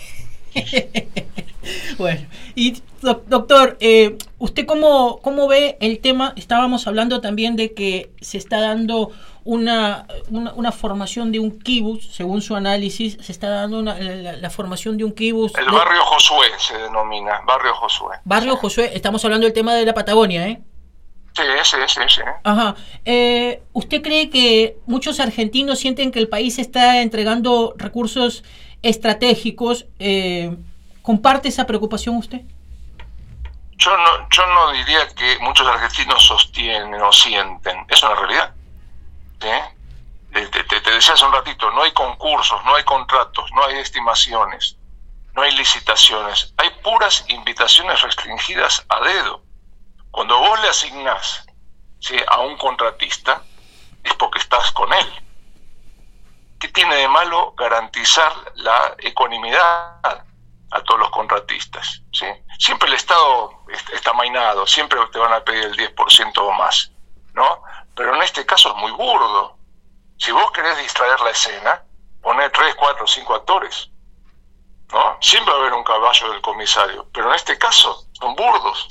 Bueno, y do, doctor, eh, ¿usted cómo, cómo ve el tema? Estábamos hablando también de que se está dando una, una, una formación de un kibutz, según su análisis, se está dando una, la, la formación de un kibutz. El de, barrio Josué se denomina, barrio Josué. Barrio Josué, estamos hablando del tema de la Patagonia, ¿eh? Sí, sí, sí, sí. Ajá. Eh, ¿Usted cree que muchos argentinos sienten que el país está entregando recursos estratégicos? Eh, ¿Comparte esa preocupación usted? Yo no, yo no diría que muchos argentinos sostienen o sienten. Es una realidad. ¿Sí? Te, te, te decía hace un ratito, no hay concursos, no hay contratos, no hay estimaciones, no hay licitaciones. Hay puras invitaciones restringidas a dedo. Cuando vos le asignás, ¿sí?, a un contratista, es porque estás con él. ¿Qué tiene de malo garantizar la ecuanimidad a todos los contratistas? ¿Sí? Siempre el Estado está amainado, siempre te van a pedir el diez por ciento o más, ¿no? Pero en este caso es muy burdo. Si vos querés distraer la escena, poné tres, cuatro, cinco actores, ¿no? Siempre va a haber un caballo del comisario, pero en este caso son burdos.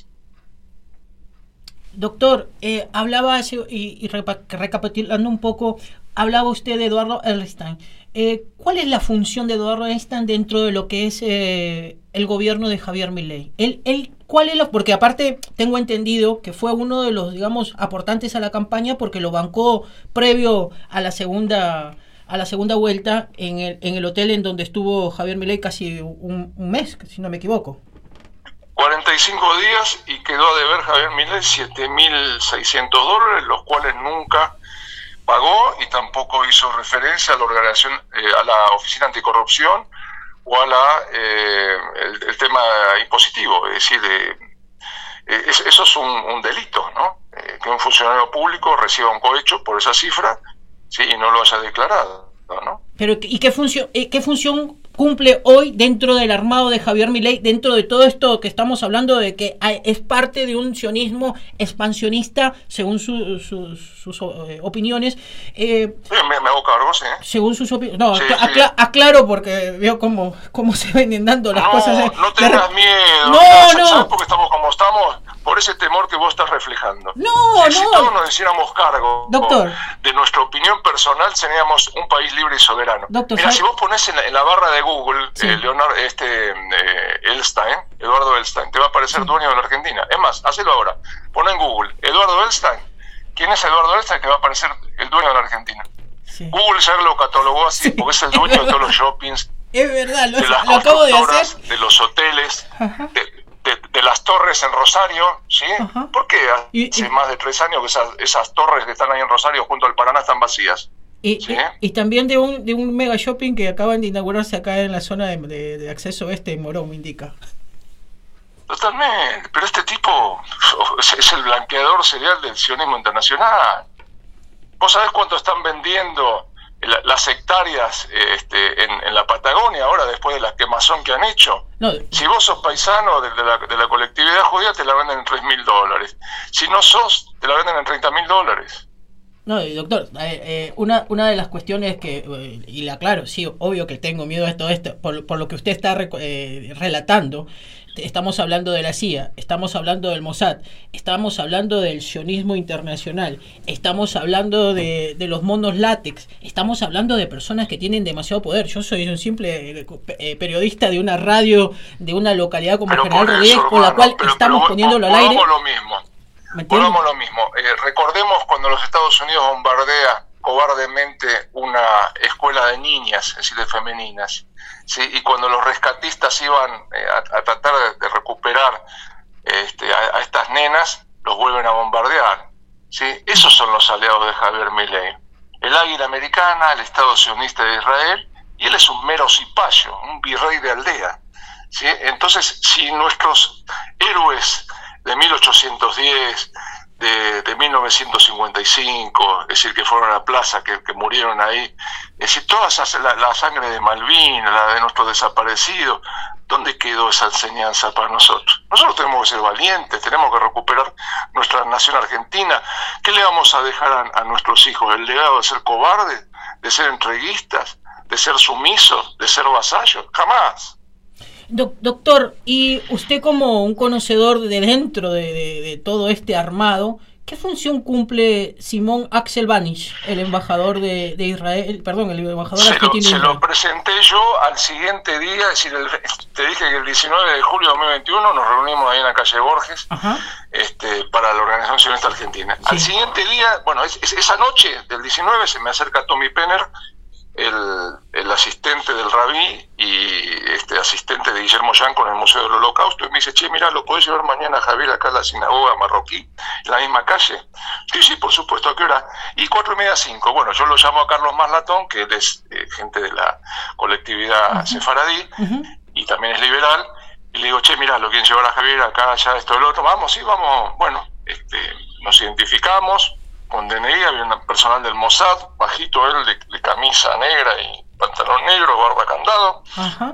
Doctor, eh, hablaba, y, y recapitulando un poco, hablaba usted de Eduardo Edelstein. Eh, ¿Cuál es la función de Eduardo Edelstein dentro de lo que es eh, el gobierno de Javier Milei? Él, él, ¿cuál es la, porque aparte tengo entendido que fue uno de los, digamos, aportantes a la campaña porque lo bancó previo a la segunda a la segunda vuelta en el, en el hotel en donde estuvo Javier Milei casi un, un mes, si no me equivoco. cuarenta y cinco días y quedó a deber Javier Milei siete mil seiscientos dólares, los cuales nunca pagó y tampoco hizo referencia a la organización, eh, a la Oficina Anticorrupción o a la eh, el, el tema impositivo. Es decir, eh, eh, eso es un, un delito, ¿no? Eh, que un funcionario público reciba un cohecho por esa cifra, sí, y no lo haya declarado, ¿no? Pero ¿y qué función, qué función cumple hoy dentro del armado de Javier Milei, dentro de todo esto que estamos hablando de que hay, es parte de un sionismo expansionista, según su, su, sus eh, opiniones? Eh, sí, me, me hago cargo, sí. Según sus opiniones. No, sí, acla- sí. aclaro porque veo cómo, cómo se ven dando las no, cosas. Eh. No tengas la... miedo. No, ¿Sabes no. por qué estamos como estamos? Por ese temor que vos estás reflejando. No, si, no. Si todos nos hiciéramos cargo Doctor. de nuestra opinión personal, seríamos un país libre y soberano. Doctor, Mira, ¿sabe? si vos pones en la, en la barra de Google, Sí. eh, Leonardo, este, eh, Elstein, Eduardo Elstein, te va a aparecer Sí. dueño de la Argentina. Es más, hacelo ahora. Pon en Google, Eduardo Elstein. ¿Quién es Eduardo Elstein? Que va a aparecer el dueño de la Argentina. Sí. Google ya lo catalogó así, Sí, porque es el es dueño de verdad. todos los shoppings, Es verdad, lo, de las lo acabo de constructoras, hacer. de los hoteles, Ajá. de, de, de las torres en Rosario, ¿sí? Ajá. ¿Por qué hace Y- y- más de tres años que esas, esas torres que están ahí en Rosario junto al Paraná están vacías? Y, ¿Sí? y, y también de un, de un mega shopping que acaban de inaugurarse acá en la zona de, de, de acceso este en Morón, me indica. Totalmente, pero este tipo es, es el blanqueador serial del sionismo internacional. ¿Vos sabés cuánto están vendiendo la, las hectáreas este, en, en la Patagonia ahora después de la quemazón que han hecho? No, Si vos sos paisano de, de, la, de la colectividad judía, te la venden en tres mil dólares. Si no sos, te la venden en treinta mil dólares. no, doctor, eh, eh, una, una de las cuestiones que, eh, y la aclaro, sí, obvio que tengo miedo de todo esto, por, por lo que usted está reco- eh, relatando. Estamos hablando de la C I A, estamos hablando del Mossad, estamos hablando del sionismo internacional, estamos hablando de, de los monos látex, estamos hablando de personas que tienen demasiado poder. Yo soy un simple eh, periodista de una radio de una localidad como Pero General por eso, Rodríguez, con la hermano, cual pero- estamos pero poniéndolo al vol- aire. volvamos lo mismo. ¿Me entiende? Volvamos lo mismo. Eh, recordemos cuando los Estados Unidos bombardea cobardemente una escuela de niñas, es decir, de femeninas, ¿sí? Y cuando los rescatistas iban eh, a, a tratar de, de recuperar este, a, a estas nenas, los vuelven a bombardear, ¿sí? Esos son los aliados de Javier Milei. El águila americana, el Estado sionista de Israel, y él es un mero cipayo, un virrey de aldea, ¿sí? Entonces, si nuestros héroes de mil ochocientos diez, de, de mil novecientos cincuenta y cinco, es decir, que fueron a la plaza, que, que murieron ahí, es decir, toda esa, la, la sangre de Malvinas, la de nuestros desaparecidos, ¿dónde quedó esa enseñanza para nosotros? Nosotros tenemos que ser valientes, tenemos que recuperar nuestra nación argentina. ¿Qué le vamos a dejar a, a nuestros hijos? ¿El legado de ser cobardes, de ser entreguistas, de ser sumisos, de ser vasallos? Jamás. Doc- doctor, y usted como un conocedor de dentro de, de, de todo este armado, ¿qué función cumple Simón Axel Banish, el embajador de, de Israel, perdón, el embajador Se lo, argentino de se Israel? lo presenté yo al siguiente día, es decir, el, te dije que el diecinueve de julio de dos mil veintiuno nos reunimos ahí en la calle Borges, Ajá. este, para la Organización Sionista Argentina. Sí. Al siguiente día, bueno, es, es, esa noche del diecinueve se me acerca Tommy Penner, el, el asistente del rabí y este asistente de Guillermo Yanco en el Museo del Holocausto, y me dice, che, mirá, ¿lo podés llevar mañana a Javier acá a la sinagoga marroquí, en la misma calle? Sí, sí, por supuesto, ¿a qué hora? Y cuatro y media, cinco. Bueno, yo lo llamo a Carlos Maslatón, que él es eh, gente de la colectividad Uh-huh. sefaradí, Uh-huh. y también es liberal, y le digo, che, mirá, lo quieren llevar a Javier acá, allá, esto, el otro, vamos, sí, vamos, bueno, este, nos identificamos con D N I, había un personal del Mossad, bajito él, de, de camisa negra y pantalón negro, barba candado. Ajá.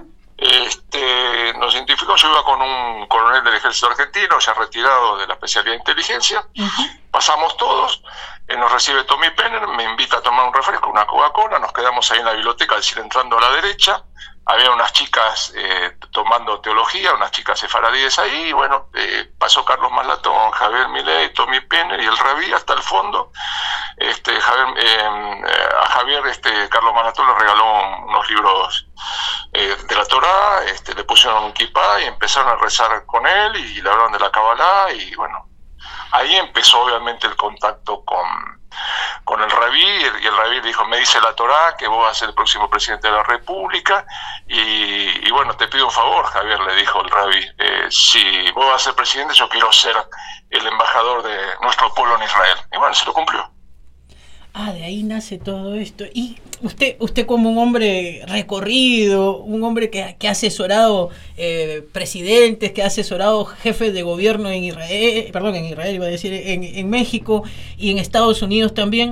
Este, nos identificamos, yo iba con un coronel del ejército argentino, ya retirado de la especialidad de inteligencia. Uh-huh. Pasamos todos, eh, nos recibe Tommy Penner, me invita a tomar un refresco, una Coca-Cola, nos quedamos ahí en la biblioteca, es decir, entrando a la derecha. Había unas chicas eh, tomando teología, unas chicas sefaradíes ahí, y bueno, eh, pasó Carlos Maslatón, Javier Milei, Tommy Penner y el rabí hasta el fondo. Este, Javier, eh, a Javier, este, Carlos Maslatón le regaló un, unos libros eh, de la Torá, este, le pusieron un kippah y empezaron a rezar con él y le hablaron de la Kabbalah, y bueno, ahí empezó obviamente el contacto con, con el rabí, y el, y el rabí le dijo, me dice la Torá que vos vas a ser el próximo presidente de la República, y, y bueno, te pido un favor, Javier, le dijo el rabí, eh, si vos vas a ser presidente, yo quiero ser el embajador de nuestro pueblo en Israel. Y bueno, se lo cumplió. Ah, de ahí nace todo esto. Y usted, usted como un hombre recorrido, un hombre que, que ha asesorado eh, presidentes, que ha asesorado jefes de gobierno en Israel, perdón, en Israel iba a decir, en, en México y en Estados Unidos también,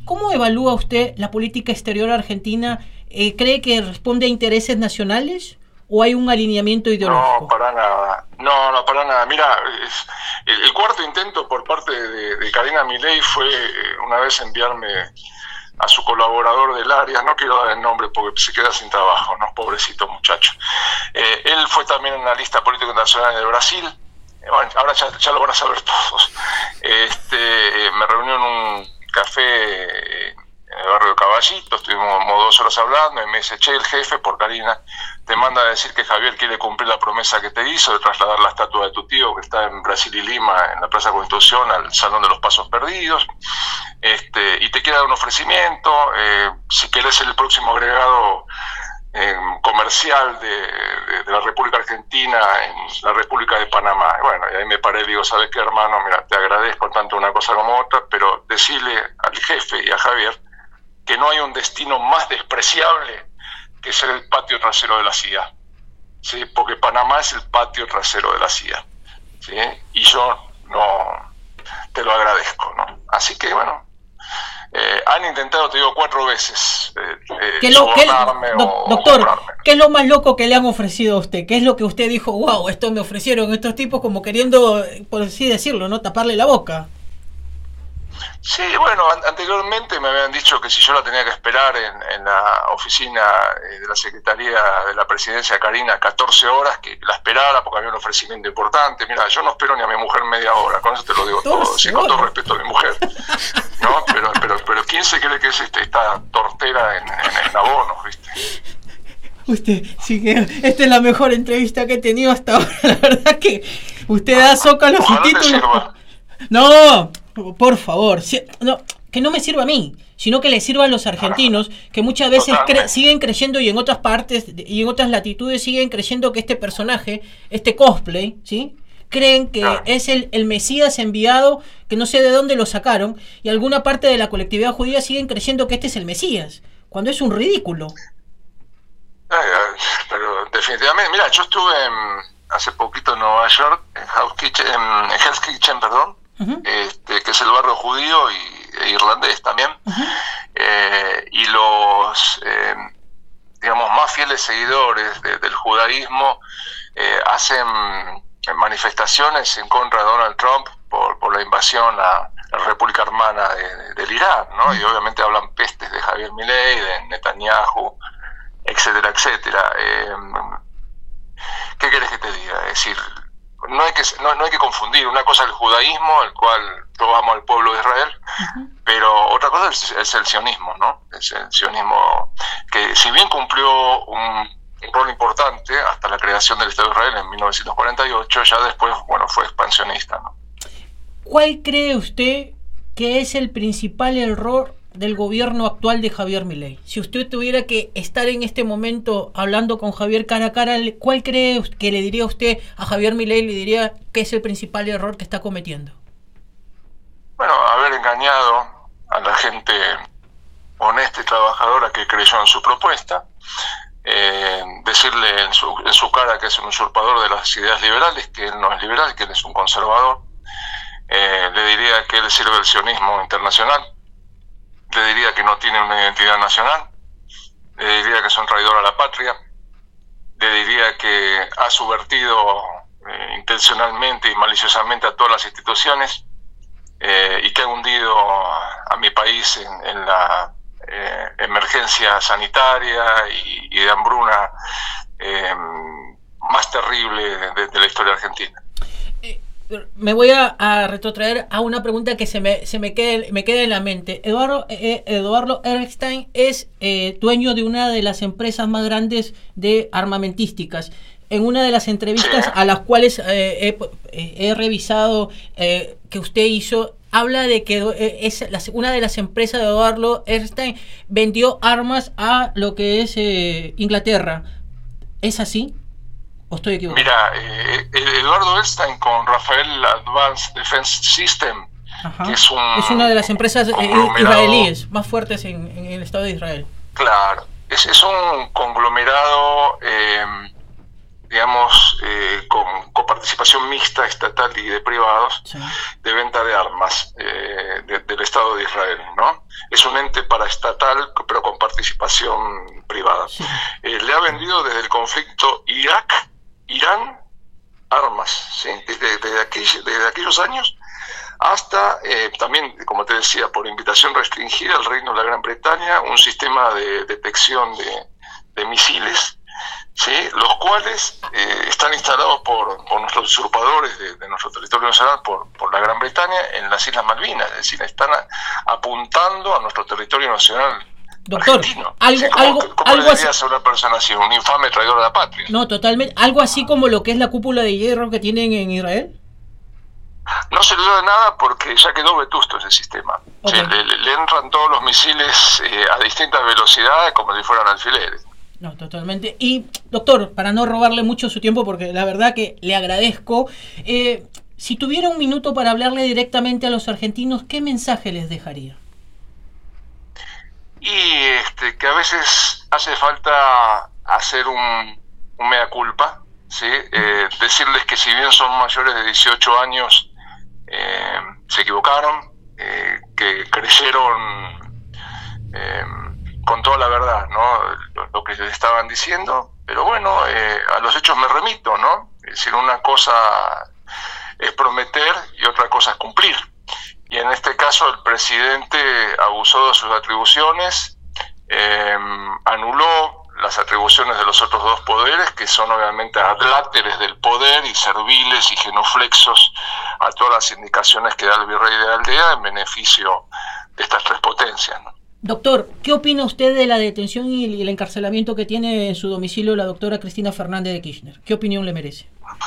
¿Cómo evalúa usted la política exterior argentina? Eh, ¿Cree que responde a intereses nacionales o hay un alineamiento ideológico? No, para nada. No, no, para nada. Mira, es, el, el cuarto intento por parte de, de Karina Milei fue eh, una vez enviarme a su colaborador del área, no quiero dar el nombre porque se queda sin trabajo, ¿no? Pobrecito muchacho. Eh, él fue también analista político internacional de Brasil. Eh, bueno, ahora ya, ya lo van a saber todos. Este, eh, me reunió en un café eh, en el barrio de Caballito, estuvimos como dos horas hablando, y me dice, che, el jefe, por Karina, te manda a decir que Javier quiere cumplir la promesa que te hizo de trasladar la estatua de tu tío, que está en Brasil y Lima, en la Plaza Constitución, al Salón de los Pasos Perdidos, este, y te quiere dar un ofrecimiento, eh, si querés ser el próximo agregado eh, comercial de, de, de la República Argentina en la República de Panamá. Y bueno, y ahí me paré y digo, ¿sabes qué, hermano? Mira, te agradezco tanto una cosa como otra, pero decirle al jefe y a Javier que no hay un destino más despreciable que ser el patio trasero de la C I A, ¿sí? Porque Panamá es el patio trasero de la C I A, ¿sí? Y yo no te lo agradezco, ¿no? Así que bueno, eh, han intentado, te digo, cuatro veces eh, ¿Qué lo, qué, sobornarme do, o doctor, comprarme. ¿Qué es lo más loco que le han ofrecido a usted? ¿Qué es lo que usted dijo, wow, esto me ofrecieron estos tipos, como queriendo, por así decirlo, no taparle la boca? Sí, bueno, an- anteriormente me habían dicho que si yo la tenía que esperar en, en la oficina eh, de la Secretaría de la Presidencia, Karina, catorce horas, que la esperara porque había un ofrecimiento importante. Mira, yo no espero ni a mi mujer media hora, con eso te lo digo todo, sí, con todo respeto a mi mujer, ¿no? Pero, pero, pero ¿quién se cree que es este, esta tortera en, en, en abonos, viste? Usted, sí que esta es la mejor entrevista que he tenido hasta ahora, la verdad que usted da zócalos y Ojalá te títulos. sirva. No, por favor, si- no, que no me sirva a mí, sino que le sirva a los argentinos, que muchas veces cre- siguen creyendo y en otras partes y en otras latitudes siguen creyendo que este personaje, este cosplay, ¿sí? Creen que Claro. es el, el Mesías enviado, que no sé de dónde lo sacaron, y alguna parte de la colectividad judía siguen creyendo que este es el Mesías, cuando es un ridículo. Ay, ay, pero definitivamente, mira, yo estuve en- hace poquito en Nueva York, en House Kitchen, en Hell's Kitchen, perdón, Uh-huh. este, que es el barrio judío y e irlandés también, Uh-huh. eh, y los, eh, digamos, más fieles seguidores de- del judaísmo eh, hacen manifestaciones en contra de Donald Trump por, por la invasión a la República Hermana de, de- del Irán, ¿no? Y obviamente hablan pestes de Javier Milei, de Netanyahu, etcétera, etcétera. Eh, ¿Qué querés que te diga? Es decir, no hay que no, no hay que confundir. Una cosa es el judaísmo, el cual todos amamos al pueblo de Israel, Uh-huh. pero otra cosa es, es el sionismo, ¿no? Es el sionismo que, si bien cumplió un, un rol importante hasta la creación del Estado de Israel en mil novecientos cuarenta y ocho, ya después, bueno, fue expansionista, ¿no? ¿Cuál cree usted que es el principal error del gobierno actual de Javier Milei? Si usted tuviera que estar en este momento hablando con Javier cara a cara, ¿cuál cree que le diría usted a Javier Milei? Le diría que es el principal error que está cometiendo. Bueno, haber engañado a la gente honesta y trabajadora que creyó en su propuesta, eh, decirle en su, en su cara que es un usurpador de las ideas liberales, que él no es liberal, que él es un conservador. Eh, le diría que él sirve el sionismo internacional, le diría que no tiene una identidad nacional, le diría que es un traidor a la patria, le diría que ha subvertido eh, intencionalmente y maliciosamente a todas las instituciones, eh, y que ha hundido a mi país en, en la eh, emergencia sanitaria y, y de hambruna eh, más terrible de, de la historia argentina. Me voy a, a retrotraer a una pregunta que se me, se me, queda, me queda en la mente. Eduardo, eh, Eduardo Edelstein es eh, dueño de una de las empresas más grandes de armamentísticas. En una de las entrevistas Sí. a las cuales eh, he, he revisado eh, que usted hizo, habla de que eh, es la, una de las empresas de Eduardo Edelstein vendió armas a lo que es eh, Inglaterra. ¿Es así? ¿O estoy equivocado? Mira, eh, Eduardo Edelstein con Rafael Advanced Defense System, Ajá. que es un es una de las empresas eh, conglomerado israelíes más fuertes en, en el Estado de Israel. Claro, es, es un conglomerado, eh, digamos, eh, con coparticipación mixta estatal y de privados, Sí. de venta de armas eh, de, del Estado de Israel, ¿no? es un ente paraestatal, pero con participación privada. Sí. Eh, le ha vendido desde el conflicto Irak-Irán armas, ¿sí? desde, desde, aquí, desde aquellos años hasta, eh, también, como te decía, por invitación restringida al Reino de la Gran Bretaña, un sistema de detección de, de misiles, ¿sí? Los cuales eh, están instalados por, por nuestros usurpadores de, de nuestro territorio nacional, por, por la Gran Bretaña, en las Islas Malvinas. Es decir, están a, apuntando a nuestro territorio nacional. Doctor, argentino. algo, ¿Sí? ¿Cómo, algo, cómo algo le así, dirías a una persona así, un infame traidor a la patria? No, totalmente. Algo así como lo que es la cúpula de hierro que tienen en Israel. No se le da nada porque ya quedó vetusto ese sistema. Okay. Sí, le, le entran todos los misiles eh, a distintas velocidades como si fueran alfileres. No, totalmente. Y, doctor, para no robarle mucho su tiempo, porque la verdad que le agradezco, eh, si tuviera un minuto para hablarle directamente a los argentinos, ¿qué mensaje les dejaría? Y este, que a veces hace falta hacer un, un mea culpa, ¿sí? Eh, decirles que si bien son mayores de dieciocho años, eh, se equivocaron, eh, que creyeron eh, con toda la verdad, ¿no? Lo, lo que les estaban diciendo, pero bueno, eh, a los hechos me remito, ¿no? Es decir, una cosa es prometer y otra cosa es cumplir. Y en este caso el presidente abusó de sus atribuciones, eh, anuló las atribuciones de los otros dos poderes, que son obviamente adláteres del poder y serviles y genuflexos a todas las indicaciones que da el virrey de Aldea en beneficio de estas tres potencias, ¿no? Doctor, ¿qué opina usted de la detención y el encarcelamiento que tiene en su domicilio la doctora Cristina Fernández de Kirchner? ¿Qué opinión le merece?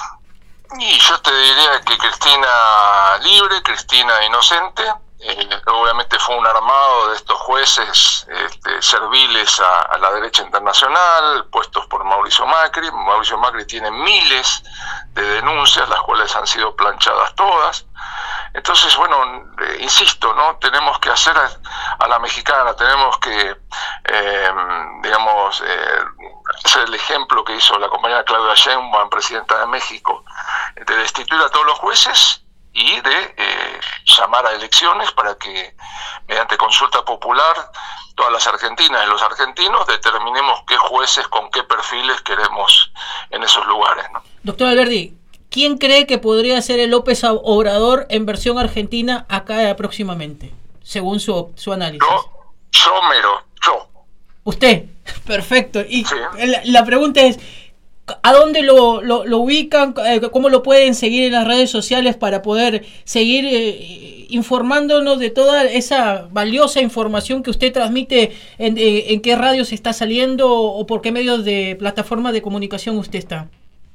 Y yo te diría que Cristina libre, Cristina inocente. Eh, obviamente fue un armado de estos jueces este, serviles a, a la derecha internacional, puestos por Mauricio Macri. Mauricio Macri tiene miles de denuncias, las cuales han sido planchadas todas. Entonces, bueno, eh, insisto, ¿no? Tenemos que hacer a, a la mexicana, tenemos que, eh, digamos, eh, hacer el ejemplo que hizo la compañera Claudia Sheinbaum, presidenta de México, de destituir a todos los jueces y de eh, llamar a elecciones para que, mediante consulta popular, todas las argentinas y los argentinos determinemos qué jueces con qué perfiles queremos en esos lugares, ¿no? Doctor Alberdi, ¿quién cree que podría ser el López Obrador en versión argentina acá próximamente, según su, su análisis? Yo, yo mero, yo. ¿Usted? Perfecto. Y sí. la, la pregunta es, ¿a dónde lo, lo, lo ubican? ¿Cómo lo pueden seguir en las redes sociales para poder seguir eh, informándonos de toda esa valiosa información que usted transmite? ¿En, eh, en qué radios está saliendo o por qué medios de plataformas de comunicación usted está?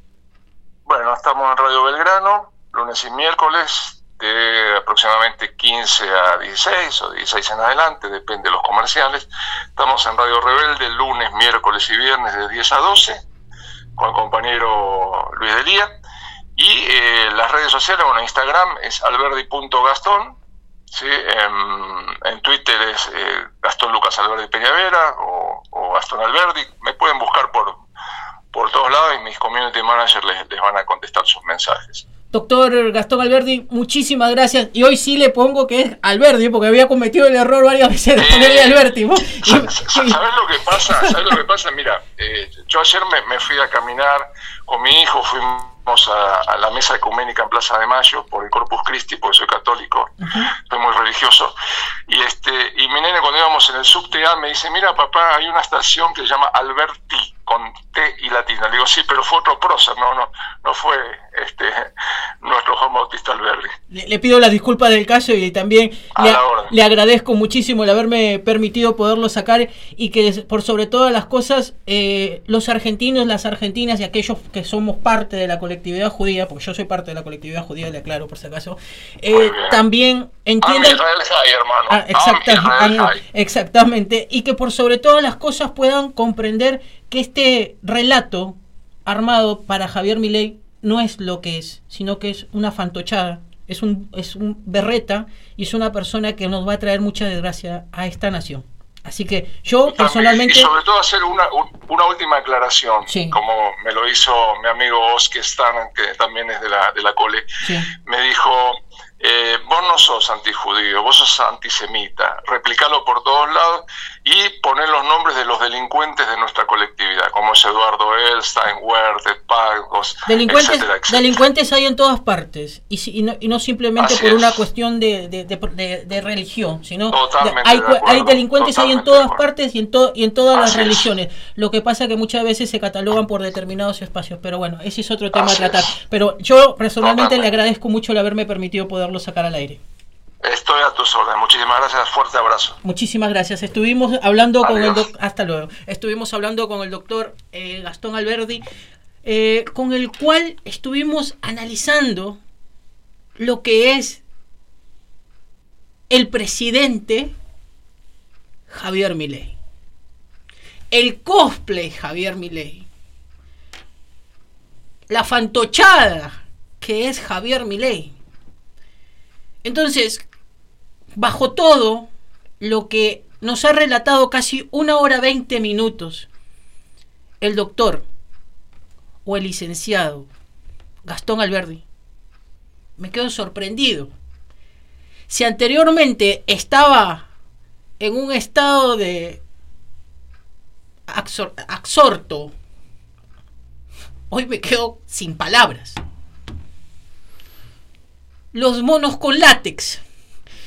Bueno, estamos en Radio Belgrano, lunes y miércoles, de aproximadamente quince a dieciséis o dieciséis en adelante, depende de los comerciales. Estamos en Radio Rebelde, lunes, miércoles y viernes de diez a doce, con el compañero Luis Delía. Y eh, las redes sociales, bueno, Instagram es alberdi punto gastón, ¿sí? En, en Twitter es eh, Gastón Lucas Alberdi Peñavera o, o Gastón Alberdi. Me pueden buscar por, por todos lados y mis community managers les, les van a contestar sus mensajes. Doctor Gastón Alberdi, muchísimas gracias. Y hoy sí le pongo que es Alberdi, porque había cometido el error varias veces de eh, ponerle Alberti. ¿Sabes lo que pasa? ¿Sabes lo que pasa? Mira, eh, yo ayer me, me fui a caminar con mi hijo, fuimos a, a la mesa ecuménica en Plaza de Mayo por el Corpus Christi, porque soy católico, uh-huh. soy muy religioso. Y este y mi nene, cuando íbamos en el subte A, me dice, mira papá, hay una estación que se llama Alberti, con T y latina. Le digo, sí, pero fue otro prócer, no, no, no fue este nuestro Juan Bautista Alberdi. Le, le pido las disculpas del caso y también le, le agradezco muchísimo el haberme permitido poderlo sacar y que por sobre todas las cosas eh, los argentinos, las argentinas y aquellos que somos parte de la colectividad judía, porque yo soy parte de la colectividad judía, le aclaro por si acaso, eh, también entiendan... Israel Hay, hermano. Ah, exacta, exactamente, y que por sobre todas las cosas puedan comprender que este relato armado para Javier Milei no es lo que es, sino que es una fantochada, es un, es un berreta y es una persona que nos va a traer mucha desgracia a esta nación. Así que yo personalmente... Y sobre todo hacer una, una última aclaración, sí. como me lo hizo mi amigo Oscar Stan, que también es de la, de la Cole, sí. me dijo, eh, vos no sos antijudío, vos sos antisemita. Replicalo por todos lados y poner los nombres de los delincuentes de nuestra colectividad, como es Eduardo Elstein, Huerte, Pagos, delincuentes, etcétera, etcétera. Delincuentes hay en todas partes, y, si, y, no, y no simplemente Así por es. una cuestión de, de, de, de, de religión, sino Totalmente de, hay, de acuerdo, hay delincuentes hay en totalmente de todas acuerdo. partes y en, to, y en todas las Así es. religiones. Lo que pasa es que muchas veces se catalogan por determinados espacios, pero bueno, ese es otro tema Así a tratar. es. Pero yo personalmente Totalmente. le agradezco mucho el haberme permitido poderlo sacar al aire. Estoy a tus órdenes. Muchísimas gracias. Fuerte abrazo. Muchísimas gracias. Estuvimos hablando con el Adiós. doc- hasta luego. Estuvimos hablando con el doctor eh, Gastón Alberdi, eh, con el cual estuvimos analizando lo que es el presidente Javier Milei, el cosplay Javier Milei, la fantochada que es Javier Milei. Entonces, bajo todo lo que nos ha relatado casi una hora veinte minutos el doctor o el licenciado Gastón Alberdi, me quedo sorprendido. Si anteriormente estaba en un estado de axor- absorto, hoy me quedo sin palabras. Los monos con látex